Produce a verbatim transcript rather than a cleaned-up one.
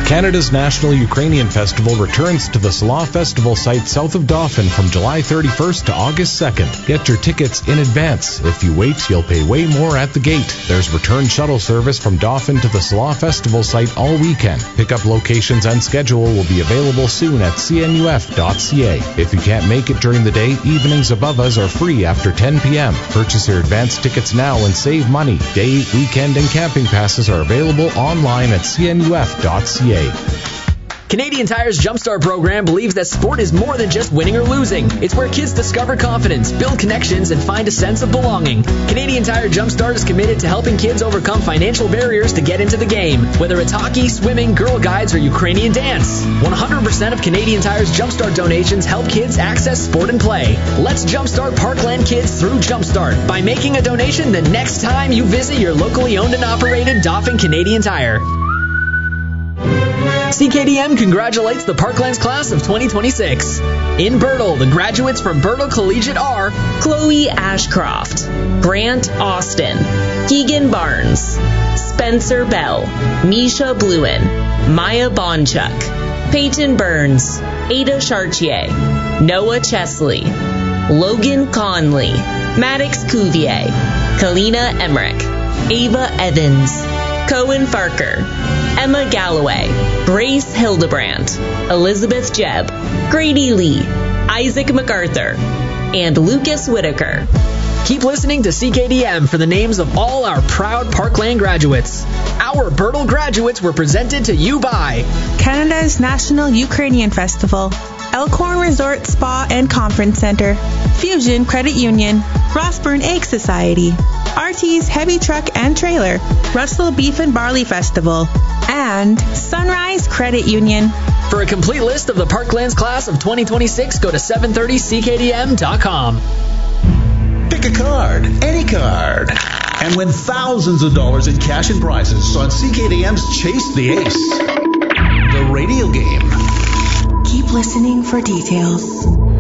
Canada's National Ukrainian Festival returns to the Salah Festival site south of Dauphin from July thirty-first to August second. Get your tickets in advance. If you wait, you'll pay way more at the gate. There's return shuttle service from Dauphin to the Salah Festival site all weekend. Pickup locations and schedule will be available soon at c n u f dot c a. If you can't make it during the day, evenings above us are free after ten p.m. Purchase your advance tickets now and save money. Day, weekend, and camping passes are available online at c n u f dot c a. Canadian Tire's Jumpstart program believes that sport is more than just winning or losing. It's where kids discover confidence, build connections, and find a sense of belonging. Canadian Tire Jumpstart is committed to helping kids overcome financial barriers to get into the game, whether it's hockey, swimming, Girl Guides, or Ukrainian dance. one hundred percent of Canadian Tire's Jumpstart donations help kids access sport and play. Let's jumpstart Parkland kids through Jumpstart by making a donation the next time you visit your locally owned and operated Dauphin Canadian Tire. C K D M congratulates the Parklands class of twenty twenty-six. In Birtle, the graduates from Birtle Collegiate are Chloe Ashcroft, Grant Austin, Keegan Barnes, Spencer Bell, Misha Bluen, Maya Bonchuk, Peyton Burns, Ada Chartier, Noah Chesley, Logan Conley, Maddox Cuvier, Kalina Emmerich, Ava Evans, Cohen Farker, Emma Galloway, Grace Hildebrandt, Elizabeth Jebb, Grady Lee, Isaac MacArthur, and Lucas Whitaker. Keep listening to C K D M for the names of all our proud Parkland graduates. Our Birtle graduates were presented to you by Canada's National Ukrainian Festival, Elkhorn Resort Spa and Conference Center, Fusion Credit Union, Rossburn Egg Society, R T's Heavy Truck and Trailer, Russell Beef and Barley Festival, and Sunrise Credit Union. For a complete list of the Parklands class of twenty twenty-six, go to seven thirty c k d m dot com. Pick a card, any card, and win thousands of dollars in cash and prizes on C K D M's Chase the Ace, the radio game. Keep listening for details.